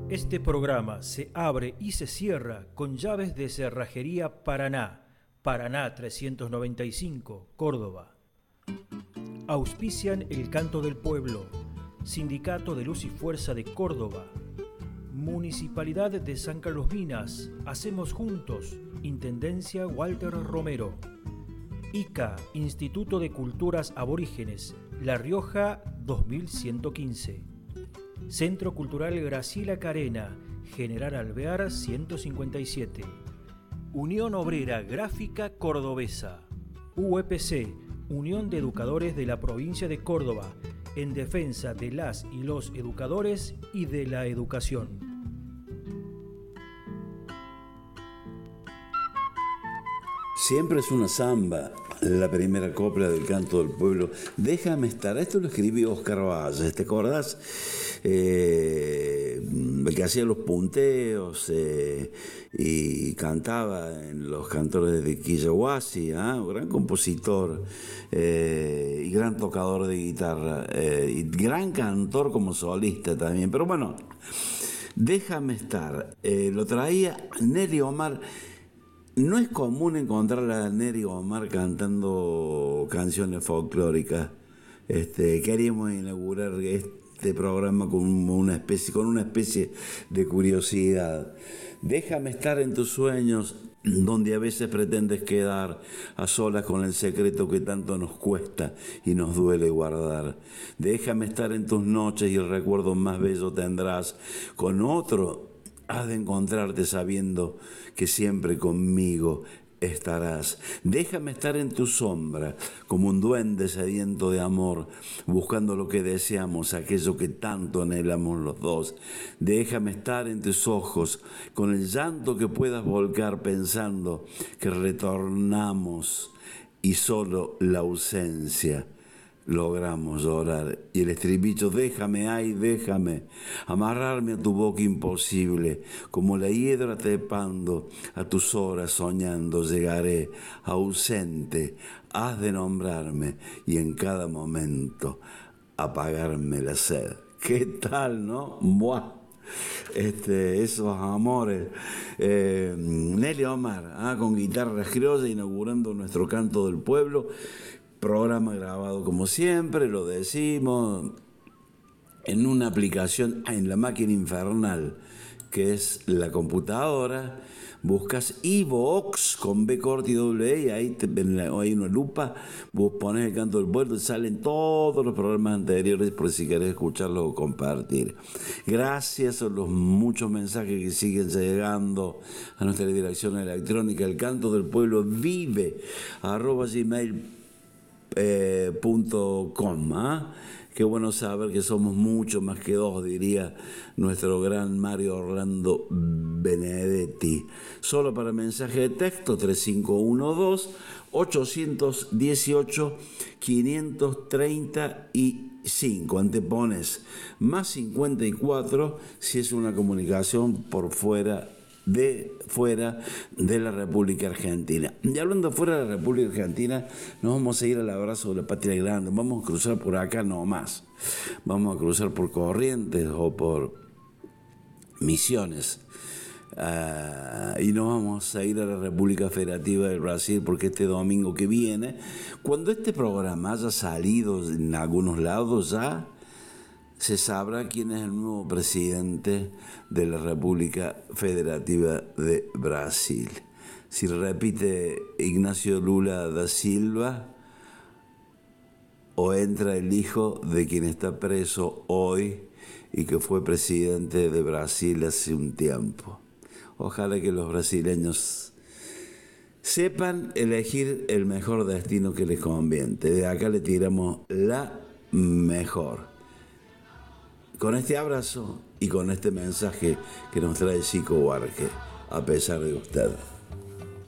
Este programa se abre y se cierra con llaves de Cerrajería Paraná, Paraná 395, Córdoba. Auspician El Canto del Pueblo, Sindicato de Luz y Fuerza de Córdoba, Municipalidad de San Carlos Minas, Hacemos Juntos, Intendencia Walter Romero. ICA, Instituto de Culturas Aborígenes, La Rioja 2115. Centro Cultural Graciela Carena, General Alvear 157. Unión Obrera Gráfica Cordobesa. UEPC, Unión de Educadores de la Provincia de Córdoba, en defensa de las y los educadores y de la educación. Siempre es una samba, la primera copla del Canto del Pueblo. Déjame estar. Esto lo escribió Oscar Valles, ¿te acordás? El que hacía los punteos y cantaba en los cantores de Quillahuasi, un gran compositor y gran tocador de guitarra y gran cantor como solista también. Pero bueno, déjame estar. Lo traía Nelly Omar. No es común encontrar a Nelly Omar cantando canciones folclóricas. Queríamos inaugurar este programa con una especie de curiosidad. Déjame estar en tus sueños, donde a veces pretendes quedar a solas con el secreto que tanto nos cuesta y nos duele guardar. Déjame estar en tus noches y el recuerdo más bello tendrás. Con otro has de encontrarte sabiendo que siempre conmigo estarás. Déjame estar en tu sombra, como un duende sediento de amor, buscando lo que deseamos, aquello que tanto anhelamos los dos. Déjame estar en tus ojos, con el llanto que puedas volcar pensando que retornamos y solo la ausencia logramos llorar. Y el estribillo: déjame, ay, déjame amarrarme a tu boca imposible, como la hiedra trepando a tus horas soñando. Llegaré ausente, has de nombrarme y en cada momento apagarme la sed. ¿Qué tal, no? ¡Buah! Esos amores. Nelly Omar, con guitarra criolla, inaugurando nuestro Canto del Pueblo. Programa grabado como siempre, lo decimos, en una aplicación en la máquina infernal, que es la computadora. Buscas iVoox con B corta y doble E, y ahí hay una lupa, vos pones El Canto del Pueblo y salen todos los programas anteriores por si querés escucharlos o compartir. Gracias a los muchos mensajes que siguen llegando a nuestra dirección electrónica, elcantodelpueblo@gmail.com. Qué bueno saber que somos mucho más que dos, diría nuestro gran Mario Orlando Benedetti. Solo para mensaje de texto 3512-818-535. Antepones más 54 si es una comunicación por fuera de la República Argentina. Y hablando fuera de la República Argentina, nos vamos a ir al abrazo de la patria grande. Vamos a cruzar por acá nomás. Vamos a cruzar por Corrientes o por Misiones. Y nos vamos a ir a la República Federativa del Brasil, porque este domingo que viene, cuando este programa haya salido en algunos lados, ya se sabrá quién es el nuevo presidente de la República Federativa de Brasil. Si repite Ignacio Lula da Silva o entra el hijo de quien está preso hoy y que fue presidente de Brasil hace un tiempo. Ojalá que los brasileños sepan elegir el mejor destino que les conviene. De acá le tiramos la mejor. Con este abrazo y con este mensaje que nos trae Chico Huarque, a pesar de usted.